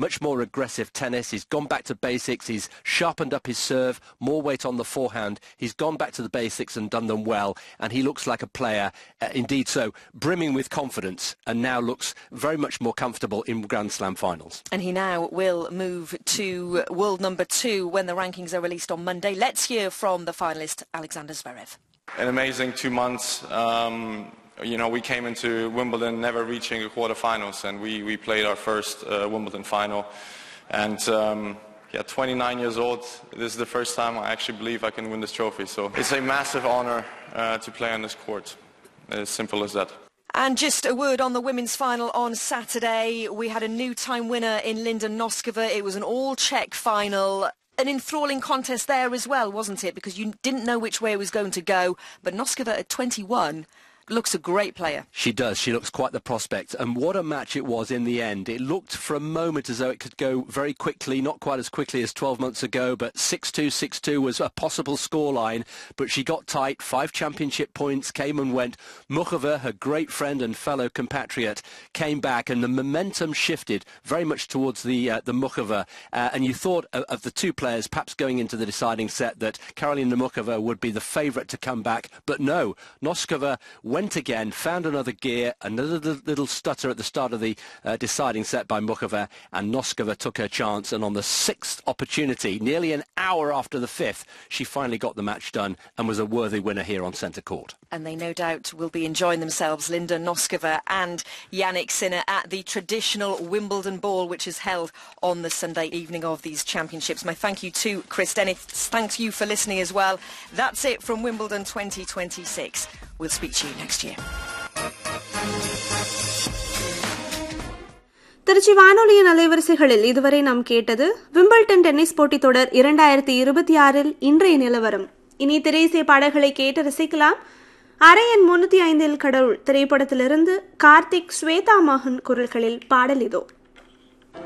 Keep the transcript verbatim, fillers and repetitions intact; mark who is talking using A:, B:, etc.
A: much more aggressive tennis. He's gone back to basics. He's sharpened up his serve, more weight on the forehand. He's gone back to the basics and done them well, and he looks like a player, uh, indeed so, brimming with confidence, and now looks very much more comfortable in Grand Slam finals.
B: And he now will move to world number two when the rankings are released on Monday. Let's hear from the finalist, Alexander Zverev.
C: An amazing two months. Um, you know, we came into Wimbledon never reaching a quarterfinals, and we, we played our first uh, Wimbledon final. And um, yeah, twenty-nine years old, this is the first time I actually believe I can win this trophy. So it's a massive honor uh, to play on this court. As simple as that.
B: And just a word on the women's final on Saturday. We had a new time winner in Linda Noskova. It was an all-Czech final. An enthralling contest there as well, wasn't it? Because you didn't know which way it was going to go. But Noskova at twenty-one looks a great player.
A: She does. She looks quite the prospect. And what a match it was in the end. It looked for a moment as though it could go very quickly, not quite as quickly as twelve months ago, but six two, six two was a possible scoreline. But she got tight. Five championship points came and went. Muchova, her great friend and fellow compatriot, came back, and the momentum shifted very much towards the uh, the Muchova. Uh, and you thought of, of the two players perhaps going into the deciding set that Karolina Muchova would be the favourite to come back. But no, Noskova went again, found another gear, another little stutter at the start of the uh, deciding set by Muchova, and Noskova took her chance, and on the sixth opportunity, nearly an hour after the fifth, she finally got the match done and was a worthy winner here on centre court.
B: And they no doubt will be enjoying themselves, Linda Noskova and Jannik Sinner, at the traditional Wimbledon ball, which is held on the Sunday evening of these championships. My thank you to Chris Dennis. Thanks you for listening as well. That's it from Wimbledon twenty twenty-six. We'll speak to you next year.
D: Trichy வானொலியின் அலைவரிசைகளில் இதுவரை நாம் கேட்டது Wimbledon tennis போட்டித் தொடர் இரண்டாயிரத்தி இருபத்தி ஆறில் இன்றைய நிலவரம். இனி திரையிசை பாடல்களை கேட்டு ரசிக்கலாம். அரையன் முன்னூத்தி ஐந்தில் கடவுள் திரைப்படத்திலிருந்து கார்த்திக் ஸ்வேதா மோகன் குரல்களில் பாடல் இதோ.